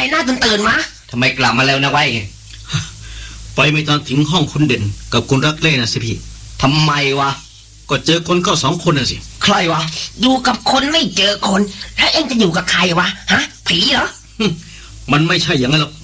หน้าตื่นมาทำไมกลับมาแล้วนะไว้ไปไม่ตอนถึงห้องคุณเด่นกับคุณรักเล่นะสิพี่ทำไมวะก็เจอคนก็2 คนน่ะสิใครวะอยู่กับคนไม่เจอคนแล้วเอ็งจะอยู่กับใครวะฮะผีเหรอมันไม่ใช่อย่างนั้นหรอก